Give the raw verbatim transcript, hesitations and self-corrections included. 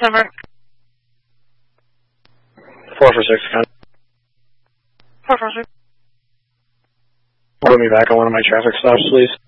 number? Four for six, con. Four for six. Put me back on one of my traffic stops, please.